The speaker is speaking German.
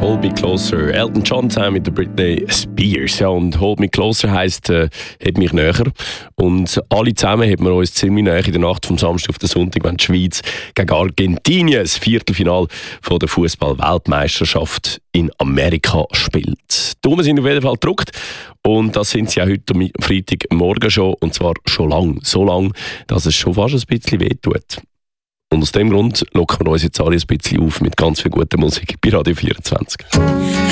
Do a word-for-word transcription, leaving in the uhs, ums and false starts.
Hold Me Closer. Elton John zusammen mit der Britney Spears. Ja, und Hold Me Closer heisst, äh, «Heb mich näher». Und alle zusammen haben wir uns ziemlich näher in der Nacht vom Samstag auf den Sonntag, wenn die Schweiz gegen Argentinien das Viertelfinale von der Fußball-Weltmeisterschaft in Amerika spielt. Die Daumen sind auf jeden Fall gedrückt. Und das sind sie auch heute am Freitagmorgen schon. Und zwar schon lang. So lang, dass es schon fast ein bisschen wehtut. Und aus dem Grund locken wir uns jetzt alle ein bisschen auf mit ganz viel guter Musik bei Radio vierundzwanzig.